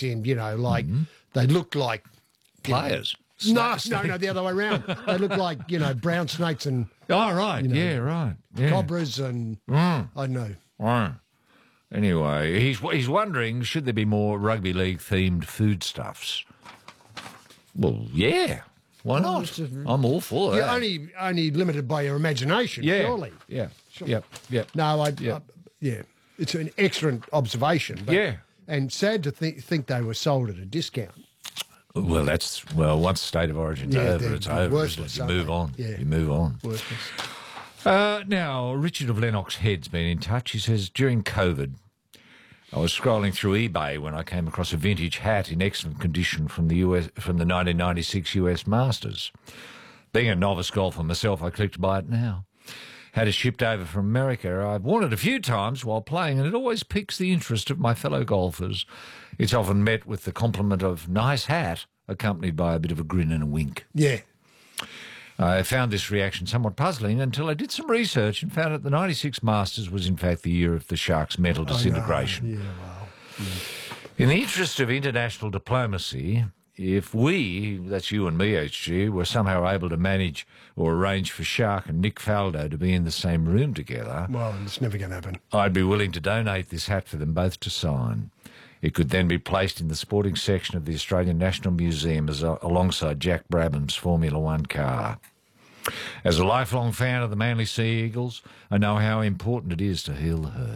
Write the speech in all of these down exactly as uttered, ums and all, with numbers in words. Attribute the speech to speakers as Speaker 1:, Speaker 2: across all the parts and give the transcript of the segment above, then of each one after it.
Speaker 1: snakes in, you know, like mm-hmm. they looked like
Speaker 2: players.
Speaker 1: You know, no, no, no, the other way around. They look like, you know, brown snakes and
Speaker 2: oh right,
Speaker 1: you know,
Speaker 2: yeah, right, yeah.
Speaker 1: cobras and
Speaker 2: mm.
Speaker 1: I don't know.
Speaker 2: Right. Anyway, he's he's wondering should there be more rugby league themed foodstuffs. Well, yeah. Why not? I'm all for
Speaker 1: You're
Speaker 2: that.
Speaker 1: only only limited by your imagination,
Speaker 2: yeah.
Speaker 1: surely.
Speaker 2: Yeah. Surely. Yep. Yep.
Speaker 1: No, I,
Speaker 2: yep.
Speaker 1: I yeah. It's an excellent observation. But,
Speaker 2: yeah.
Speaker 1: And sad to th- think they were sold at a discount.
Speaker 2: Well, that's well. Once State of Origin's
Speaker 1: yeah,
Speaker 2: over, it's over.
Speaker 1: Worthless,
Speaker 2: you move
Speaker 1: they?
Speaker 2: on.
Speaker 1: Yeah.
Speaker 2: You move on.
Speaker 1: Worthless.
Speaker 2: Uh, now, Richard of Lennox Head's been in touch. He says during COVID, I was scrolling through eBay when I came across a vintage hat in excellent condition from the U S from the nineteen ninety-six U S Masters. Being a novice golfer myself, I clicked to buy it now. Had it shipped over from America. I've worn it a few times while playing, and it always piques the interest of my fellow golfers. It's often met with the compliment of nice hat, accompanied by a bit of a grin and a wink.
Speaker 1: Yeah.
Speaker 2: I found this reaction somewhat puzzling until I did some research and found that the ninety-six Masters was in fact the year of the Sharks' mental disintegration.
Speaker 1: Yeah, well, yeah.
Speaker 2: In the interest of international diplomacy, if we, that's you and me, H G, were somehow able to manage or arrange for Shark and Nick Faldo to be in the same room together...
Speaker 1: Well, it's never going to happen.
Speaker 2: I'd be willing to donate this hat for them both to sign. It could then be placed in the sporting section of the Australian National Museum as a, alongside Jack Brabham's Formula One car. As a lifelong fan of the Manly Sea Eagles, I know how important it is to heal the hurt.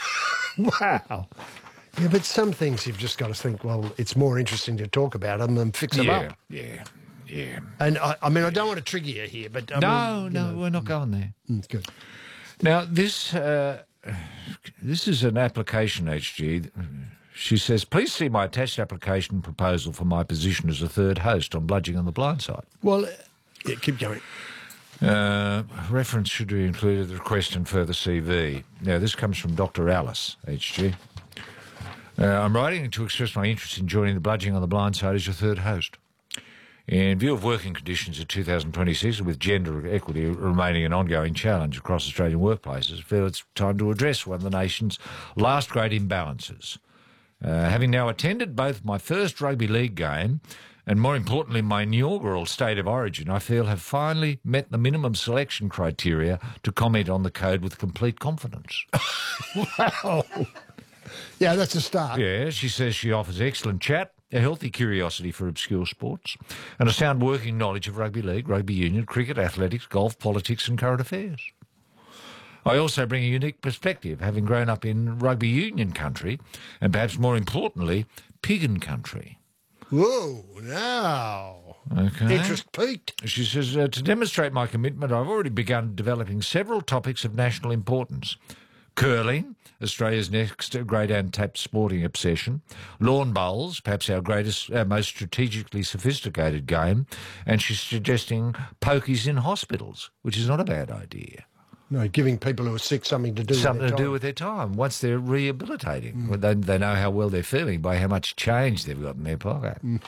Speaker 1: Wow. Yeah, but some things you've just got to think, well, it's more interesting to talk about them than fix them
Speaker 2: yeah,
Speaker 1: up.
Speaker 2: Yeah, yeah.
Speaker 1: And, I, I mean, I don't want to trigger you here, but... I
Speaker 2: no,
Speaker 1: mean,
Speaker 2: no,
Speaker 1: know,
Speaker 2: we're not going there.
Speaker 1: Mm, good.
Speaker 2: Now, this, uh, this is an application, H G... She says, please see my attached application proposal for my position as a third host on Bludging on the Blind Side.
Speaker 1: Well, uh, yeah, keep going.
Speaker 2: Uh, reference should be included the request and further C V. Now, this comes from Doctor Alice, H G. Uh, I'm writing to express my interest in joining the Bludging on the Blind Side as your third host. In view of working conditions in two thousand twenty-six, with gender equity remaining an ongoing challenge across Australian workplaces, I feel it's time to address one of the nation's last great imbalances. Uh, having now attended both my first rugby league game and, more importantly, my inaugural State of Origin, I feel have finally met the minimum selection criteria to comment on the code with complete confidence.
Speaker 1: Wow. Yeah, that's a start.
Speaker 2: Yeah, she says she offers excellent chat, a healthy curiosity for obscure sports, and a sound working knowledge of rugby league, rugby union, cricket, athletics, golf, politics and current affairs. I also bring a unique perspective, having grown up in rugby union country, and perhaps more importantly, Piggin country.
Speaker 1: Whoa, now.
Speaker 2: Okay.
Speaker 1: Interest peaked.
Speaker 2: She says, uh, to demonstrate my commitment, I've already begun developing several topics of national importance. Curling, Australia's next great untapped sporting obsession. Lawn bowls, perhaps our greatest, our most strategically sophisticated game. And she's suggesting pokies in hospitals, which is not a bad idea.
Speaker 1: No, giving people who are sick something to do
Speaker 2: something
Speaker 1: with their
Speaker 2: to
Speaker 1: time.
Speaker 2: do with their time once they're rehabilitating. Mm. They, they know how well they're feeling by how much change they've got in their pocket. Mm.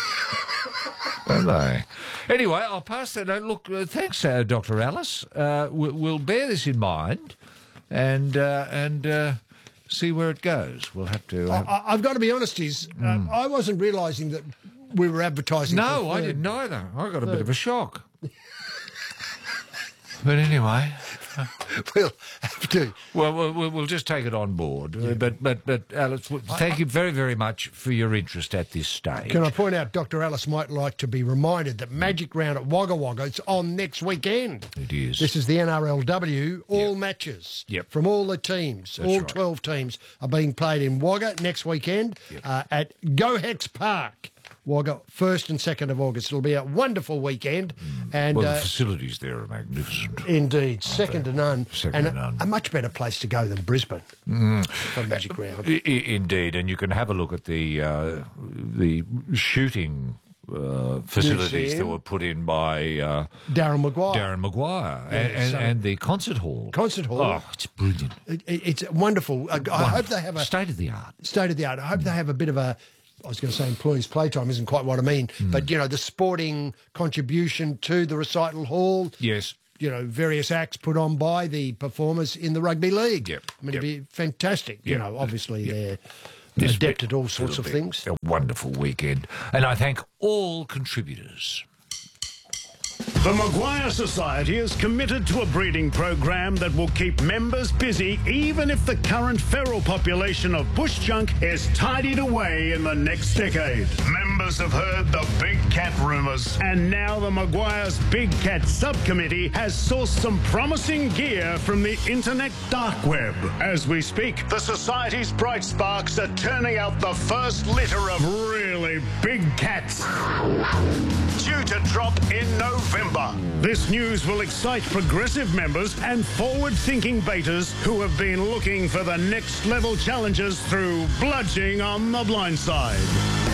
Speaker 2: Don't they? Anyway, I'll pass that. Look, uh, thanks, uh, Doctor Alice. Uh, we'll, we'll bear this in mind and uh, and uh, see where it goes. We'll have to. Have...
Speaker 1: I, I've got to be honest, is uh, mm. I wasn't realising that we were advertising.
Speaker 2: No,
Speaker 1: for
Speaker 2: I didn't either. I got a bit of a shock. But anyway,
Speaker 1: we'll have to.
Speaker 2: Well, we'll, we'll just take it on board. Yeah. But, but, but, Alice, thank I, you very, very much for your interest at this stage.
Speaker 1: Can I point out, Doctor Alice might like to be reminded that Magic Round at Wagga Wagga, it's on next weekend.
Speaker 2: It is.
Speaker 1: This is the N R L W, all
Speaker 2: yep.
Speaker 1: matches
Speaker 2: yep.
Speaker 1: from all the teams.
Speaker 2: That's
Speaker 1: all
Speaker 2: right.
Speaker 1: twelve teams are being played in Wagga next weekend
Speaker 2: yep.
Speaker 1: uh, at Go Hex Park. Wagga, first and second of August. It'll be a wonderful weekend.
Speaker 2: Mm.
Speaker 1: And
Speaker 2: well, the
Speaker 1: uh,
Speaker 2: facilities there are magnificent.
Speaker 1: Indeed, second to none.
Speaker 2: Second
Speaker 1: and
Speaker 2: to
Speaker 1: a,
Speaker 2: none.
Speaker 1: a much better place to go than Brisbane
Speaker 2: mm.
Speaker 1: for Magic Round.
Speaker 2: I, indeed, and you can have a look at the uh, the shooting uh, facilities
Speaker 1: Museum.
Speaker 2: that were put in by uh,
Speaker 1: Darren Maguire.
Speaker 2: Darren Maguire,
Speaker 1: Yeah,
Speaker 2: and, and,
Speaker 1: so-
Speaker 2: and the concert hall.
Speaker 1: Concert hall.
Speaker 2: Oh, it's brilliant.
Speaker 1: It, it, it's wonderful. I, I hope they have a
Speaker 2: State of the art.
Speaker 1: state of the art. I hope they have a bit of a. I was going to say employees' playtime isn't quite what I mean,
Speaker 2: Mm.
Speaker 1: but you know the sporting contribution to the recital hall.
Speaker 2: Yes.
Speaker 1: You know, various acts put on by the performers in the rugby league.
Speaker 2: Yep.
Speaker 1: I mean,
Speaker 2: Yep.
Speaker 1: it'd be fantastic. You
Speaker 2: Yep.
Speaker 1: know, obviously
Speaker 2: Yep.
Speaker 1: they're
Speaker 2: This
Speaker 1: adept
Speaker 2: bit-
Speaker 1: at all sorts of
Speaker 2: it'll be
Speaker 1: things.
Speaker 2: A wonderful weekend. And I thank all contributors.
Speaker 3: The Maguire Society is committed to a breeding program that will keep members busy even if the current feral population of bush junk is tidied away in the next decade. Members have heard the big cat rumours, and now the Maguire's Big Cat Subcommittee has sourced some promising gear from the internet dark web. As we speak, the Society's bright sparks are turning out the first litter of really big cats, due to drop in November. This news will excite progressive members and forward-thinking betas who have been looking for the next level challenges through bludging on the blind side.